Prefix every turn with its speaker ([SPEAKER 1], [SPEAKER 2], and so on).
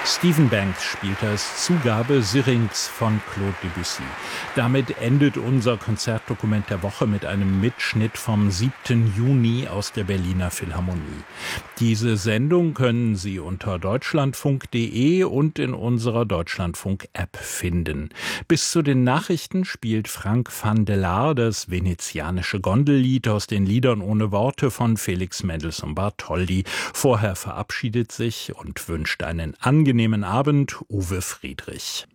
[SPEAKER 1] Stephen Banks spielte als Zugabe Syrinx von Claude Debussy. Damit endet unser Konzertdokument der Woche mit einem Mitschnitt vom 7. Juni aus der Berliner Philharmonie. Diese Sendung können Sie unter deutschlandfunk.de und in unserer Deutschlandfunk-App finden. Bis zu den Nachrichten spielt Frank van der Laar das venezianische Gondellied aus den Liedern ohne Worte von Felix Mendelssohn Bartholdy. Vorher verabschiedet sich und wünscht einen angenehmen Abend Uwe Friedrich.